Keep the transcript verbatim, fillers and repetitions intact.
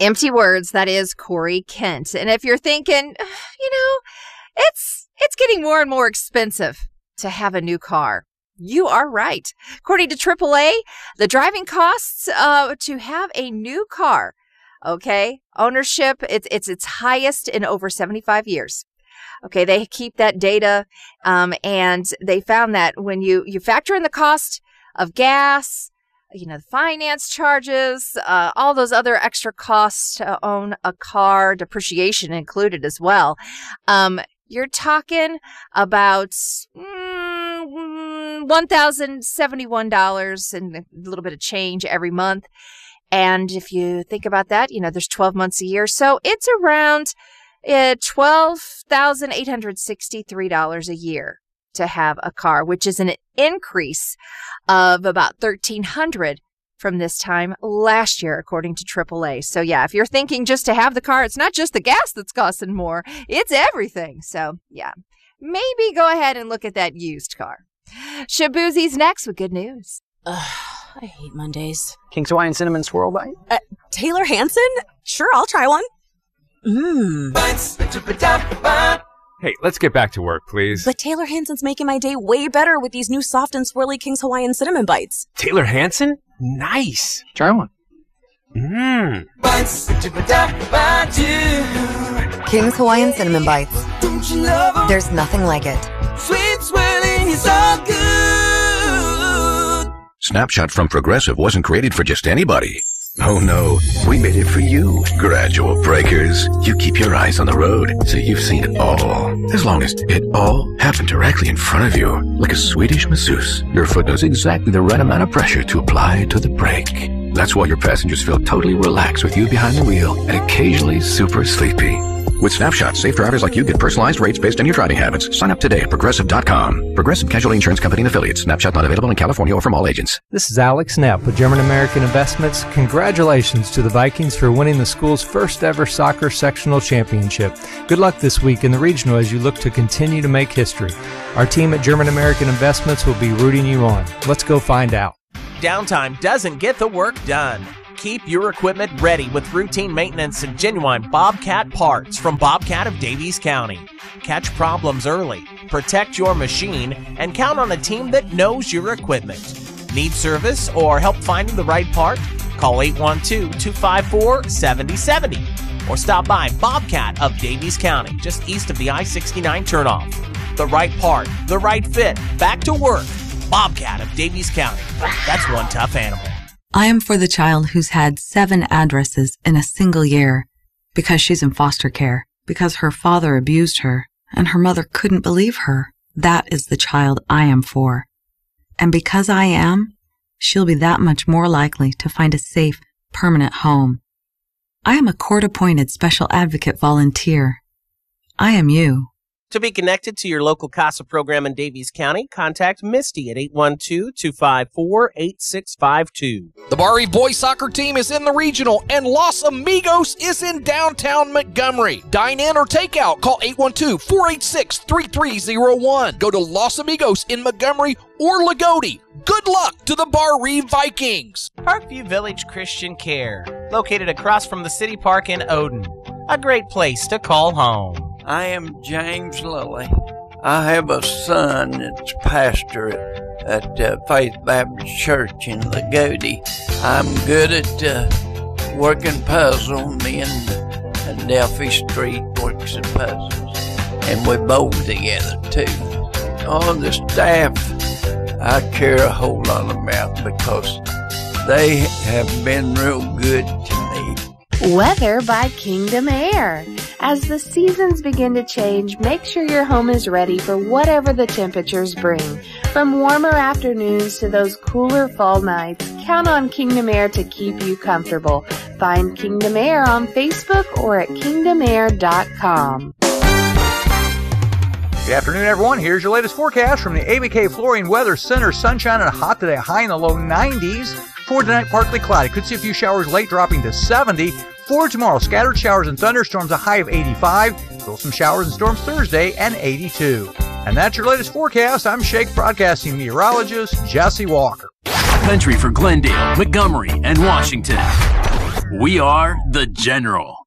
Empty words. That is Corey Kent. And if you're thinking, you know, it's it's getting more and more expensive to have a new car, you are right. According to triple A, the driving costs uh, to have a new car, okay, ownership, it's it's its highest in over seventy-five years. Okay, they keep that data, um, and they found that when you, you factor in the cost of gas, you know, the finance charges, uh, all those other extra costs to own a car, depreciation included as well, um, you're talking about mm, one thousand seventy-one dollars and a little bit of change every month. And if you think about that, you know, there's twelve months a year, so it's around Uh, twelve thousand eight hundred sixty-three dollars a year to have a car, which is an increase of about thirteen hundred dollars from this time last year, according to triple A. So yeah, if you're thinking just to have the car, it's not just the gas that's costing more, it's everything. So yeah, maybe go ahead and look at that used car. Shaboozie's next with good news. Ugh, I hate Mondays. King's Hawaiian Cinnamon Swirl Bite? Uh, Taylor Hanson? Sure, I'll try one. Mmm. Hey, let's get back to work, please. But Taylor Hanson's making my day way better with these new soft and swirly King's Hawaiian Cinnamon Bites. Taylor Hanson? Nice. Try one. Mmm. King's Hawaiian Cinnamon Bites. There's nothing like it. Sweet swirling is all good. Snapshot from Progressive wasn't created for just anybody. Oh no, we made it for you. Gradual breakers. You keep your eyes on the road, so you've seen it all. As long as it all happened directly in front of you, like a Swedish masseuse, your foot knows exactly the right amount of pressure to apply to the brake. That's why your passengers feel totally relaxed with you behind the wheel and occasionally super sleepy. With Snapshot, safe drivers like you get personalized rates based on your driving habits. Sign up today at Progressive dot com. Progressive Casualty Insurance Company and Affiliates. Snapshot not available in California or from all agents. This is Alex Knapp with German American Investments. Congratulations to the Vikings for winning the school's first ever soccer sectional championship. Good luck this week in the regional as you look to continue to make history. Our team at German American Investments will be rooting you on. Let's go find out. Downtime doesn't get the work done. Keep your equipment ready with routine maintenance and genuine Bobcat parts from Bobcat of Davies County. Catch problems early, protect your machine, and count on a team that knows your equipment. Need service or help finding the right part? Call eight one two, two five four, seven zero seven zero or stop by Bobcat of Davies County, just east of the I sixty-nine turnoff. The right part, the right fit, back to work. Bobcat of Davies County. That's one tough animal. I am for the child who's had seven addresses in a single year because she's in foster care, because her father abused her and her mother couldn't believe her. That is the child I am for. And because I am, she'll be that much more likely to find a safe, permanent home. I am a court-appointed special advocate volunteer. I am you. To be connected to your local CASA program in Davies County, contact Misty at eight one two, two five four, eight six five two. The Bar Eve boys soccer team is in the regional, and Los Amigos is in downtown Montgomery. Dine in or take out. Call eight one two, four eight six, three three zero one. Go to Los Amigos in Montgomery or Lagodi. Good luck to the Bar Eve Vikings. Parkview Village Christian Care, located across from the City Park in Odin. A great place to call home. I am James Lilly. I have a son that's pastor at, at uh, Faith Baptist Church in Lagodi. I'm good at uh, working puzzles. Me and uh, Delphi Street works at puzzles. And we bowl together too. All the staff I care a whole lot about because they have been real good to me. Weather by Kingdom Air. As the seasons begin to change, make sure your home is ready for whatever the temperatures bring. From warmer afternoons to those cooler fall nights, count on Kingdom Air to keep you comfortable. Find Kingdom Air on Facebook or at kingdom air dot com. Good afternoon, everyone. Here's your latest forecast from the A B K Flooring Weather Center. Sunshine and hot today, high in the low nineties. For tonight, partly cloudy. Could see a few showers late, dropping to seventy. For tomorrow, scattered showers and thunderstorms, a high of eighty-five. Still some showers and storms Thursday, and eighty-two. And that's your latest forecast. I'm Shake Broadcasting meteorologist Jesse Walker. Country for Glendale, Montgomery, and Washington. We are The General.